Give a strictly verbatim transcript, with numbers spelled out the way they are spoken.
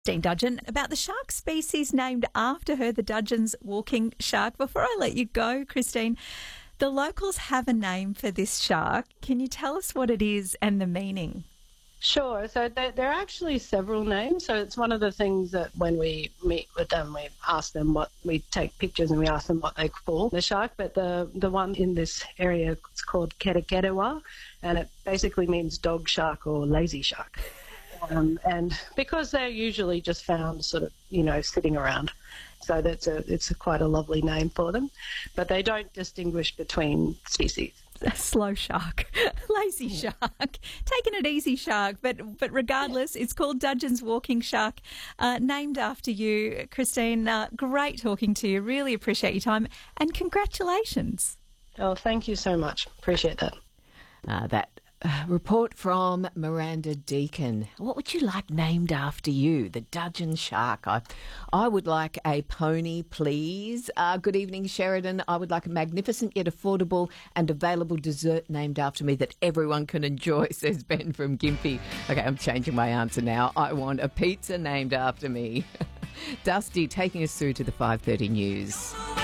Christine Dudgeon, about the shark species named after her, the Dudgeon's walking shark. Before I let you go, Christine, the locals have a name for this shark. Can you tell us what it is and the meaning? Sure. So there, there are actually several names. So it's one of the things that when we meet with them, we ask them what, we take pictures and we ask them what they call the shark. But the, the one in this area is called Kerekerewa, and it basically means dog shark or lazy shark. Um, and because they're usually just found sort of, you know, sitting around. So that's a, it's a quite a lovely name for them. But they don't distinguish between species. A slow shark, lazy shark, taking it easy shark. But but regardless, it's called Dudgeon's walking shark, uh, named after you, Christine. Uh, great talking to you. Really appreciate your time and congratulations. Oh, thank you so much. Appreciate that. Uh, that uh, report from Miranda Deacon. What would you like named after you? The Dudgeon shark. I, I would like a pony, please. Uh, good evening, Sheridan. I would like a magnificent yet affordable and available dessert named after me that everyone can enjoy, says Ben from Gympie. Okay, I'm changing my answer now. I want a pizza named after me. Dusty taking us through to the five thirty news.